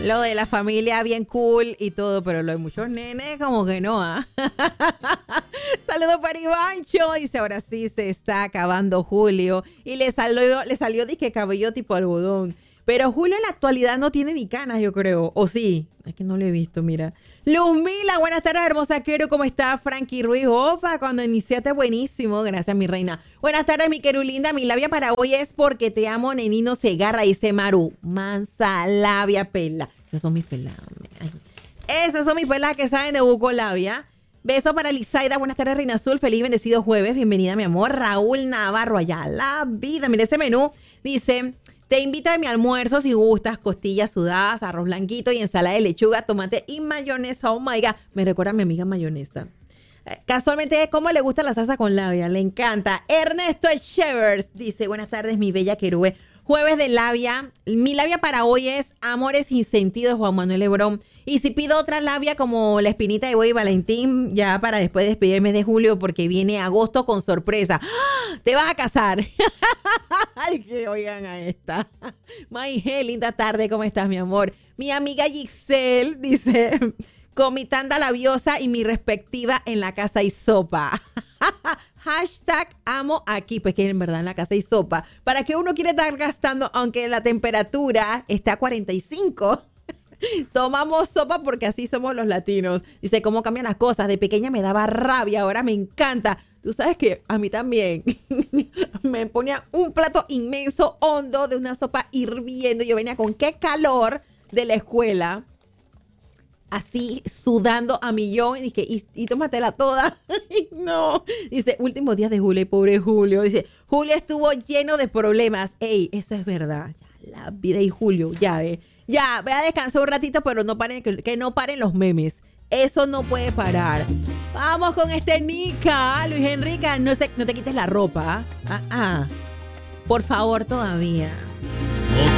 Lo de la familia bien cool y todo, pero lo de muchos nenes como que no, ¿ah? Saludos para Ivancho. Dice, ahora sí se está acabando Julio. Y le salió disque cabello tipo algodón. Pero Julio en la actualidad no tiene ni canas, yo creo. ¿O sí? Es que no lo he visto, mira. Luzmila, buenas tardes, hermosa Quero. ¿Cómo está? Frankie Ruiz. Opa, cuando iniciaste, buenísimo. Gracias, mi reina. Buenas tardes, mi querulinda. Mi labia para hoy es porque te amo, Nenino Segarra. Dice Maru. Mansa labia pela. Esas son mis peladas. Esas son mis peladas que saben de buco labia. Beso para Lizaida. Buenas tardes, Reina Azul. Feliz y bendecido jueves. Bienvenida, mi amor. Raúl Navarro. Allá la vida. Mira ese menú. Dice... Te invito a mi almuerzo si gustas, costillas sudadas, arroz blanquito y ensalada de lechuga, tomate y mayonesa. Oh my God, me recuerda a mi amiga mayonesa. Casualmente, ¿cómo le gusta la salsa con labia? Le encanta. Ernesto Echevers dice, buenas tardes, mi bella querube. Jueves de labia. Mi labia para hoy es Amores sin sentido de Juan Manuel Lebrón. Y si pido otra labia como la espinita de Boy Valentín, ya para después despedirme de Julio porque viene agosto con sorpresa. ¡Ah! Te vas a casar. Ay, que oigan a esta. Maije, linda tarde, ¿cómo estás, mi amor? Mi amiga Giselle dice, con mi tanda labiosa y mi respectiva en la casa y sopa. Hashtag amo aquí, pues que en verdad en la casa hay sopa. ¿Para qué uno quiere estar gastando aunque la temperatura está a 45? Tomamos sopa porque así somos los latinos. Dice, ¿cómo cambian las cosas? De pequeña me daba rabia, ahora me encanta. Tú sabes que a mí también me ponía un plato inmenso, hondo, de una sopa hirviendo. Yo venía con qué calor de la escuela. Así sudando a millón y dije, y tómatela toda. No. Dice, últimos días de Julio, pobre Julio. Dice, Julio estuvo lleno de problemas. Ey, eso es verdad. Ya, la vida y Julio, ya ve. Ya, ve a descansar un ratito, pero no paren, que no paren los memes. Eso no puede parar. Vamos con Nica. Luis Enrique, no te quites la ropa. Por favor, todavía.